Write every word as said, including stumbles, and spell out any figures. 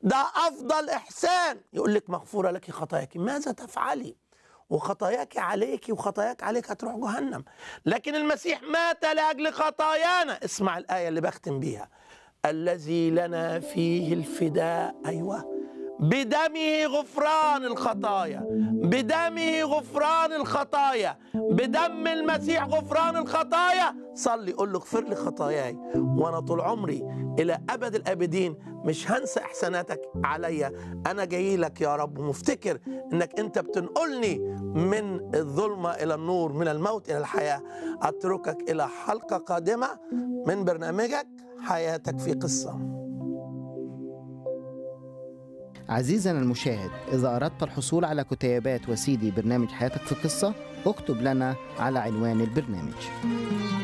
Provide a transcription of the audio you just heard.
ده أفضل إحسان. يقول لك مغفورة لك خطاياك، ماذا تفعلي؟ وخطاياك عليك وخطاياك عليك، هتروح جهنم. لكن المسيح مات لأجل خطايانا. اسمع الآية اللي بختم بيها: الذي لنا فيه الفداء، أيوة، بدمه غفران الخطايا، بدمه غفران الخطايا، بدم المسيح غفران الخطايا. صلي قل له اغفر لي خطاياي، وانا طول عمري الى ابد الابدين مش هنسى احساناتك عليا. انا جاي لك يا رب، مفتكر انك انت بتنقلني من الظلمة الى النور، من الموت الى الحياة. اتركك الى حلقة قادمة من برنامجك حياتك في قصة. عزيزنا المشاهد، إذا أردت الحصول على كتيبات وسيدي برنامج حياتك في قصة، اكتب لنا على عنوان البرنامج.